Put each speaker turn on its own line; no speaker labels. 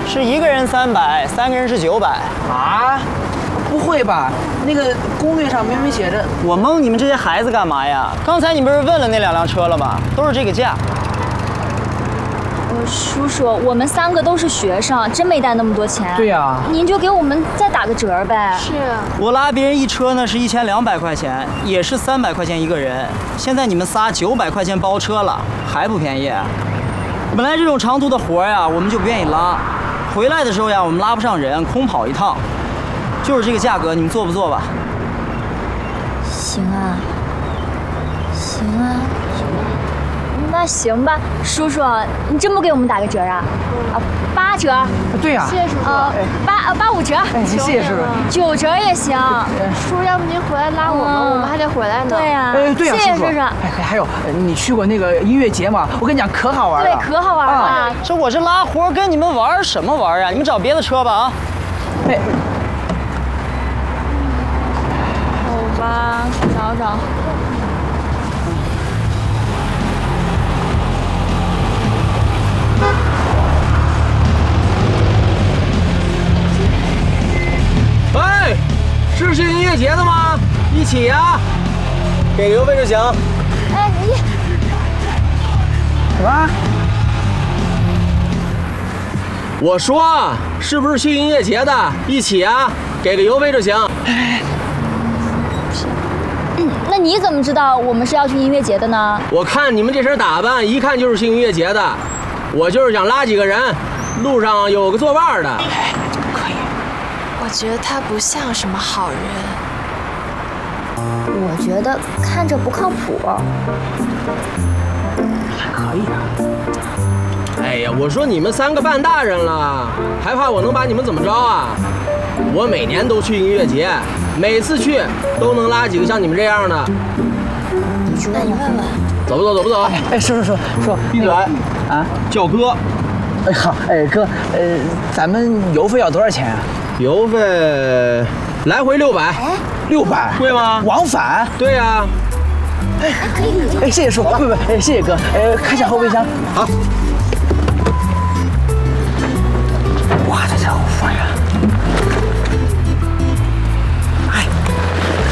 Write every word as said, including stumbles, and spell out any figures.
是一个人三百，三个人是九百。
啊？不会吧？那个攻略上明明写着。
我蒙你们这些孩子干嘛呀？刚才你不是问了那两辆车了吗？都是这个价。
呃，叔叔，我们三个都是学生，真没带那么多钱。
对呀、啊。
您就给我们再打个折呗。
是。
我拉别人一车呢是一千两百块钱，也是三百块钱一个人。现在你们仨九百块钱包车了，还不便宜？本来这种长途的活呀，我们就不愿意拉。回来的时候呀，我们拉不上人，空跑一趟。就是这个价格，你们做不做吧？
行啊，行啊，那行吧，叔叔，你真不给我们打个折啊？啊，八折。
对呀、啊。
谢谢叔叔。
啊，八八五折。
哎，谢谢叔叔。
九折也行。
叔叔，要不您回来拉我们，我们还得回来呢。
对呀。
哎，对呀，
谢谢叔叔。
哎，还有，你去过那个音乐节吗？我跟你讲，可好玩了。
对，可好玩了。
这我这拉活跟你们玩什么玩啊？你们找别的车吧啊。
哎。
吧，找找。
哎，是去音乐节的吗？一起呀！给刘位就行。
哎，你
什么？
我说，是不是去音乐节的？一起呀！给个邮费就行。
哎。
那你怎么知道我们是要去音乐节的呢？
我看你们这身打扮，一看就是去音乐节的。我就是想拉几个人，路上有个作伴的。
哎，可以。
我觉得他不像什么好人。
我觉得看着不靠谱。
还可以啊。
哎呀，我说你们三个半大人了，还怕我能把你们怎么着啊？我每年都去音乐节。每次去都能拉几个像你们这样的。
那你问问，
走不走？走不走？
哎哎，叔叔叔叔，
闭嘴！
啊，
叫哥。
哎好，哎哥，呃，咱们油费要多少钱啊？
油费来回六百。
六百？
贵吗？
往返？
对呀。
哎，可以。哎，谢谢叔，不不，哎，谢谢哥，哎，看一下后备箱。
好。